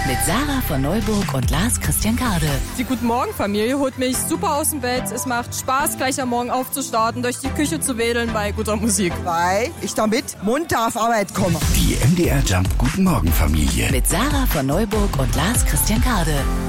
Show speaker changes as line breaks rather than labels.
Mit Sarah von Neuburg und Lars Christian Kade.
Die Guten Morgen Familie holt mich super aus dem Bett. Es macht Spaß, gleich am Morgen aufzustarten, durch die Küche zu wedeln bei guter Musik.
Weil ich damit munter auf Arbeit komme.
Die MDR Jump Guten Morgen Familie.
Mit Sarah von Neuburg und Lars Christian Kade.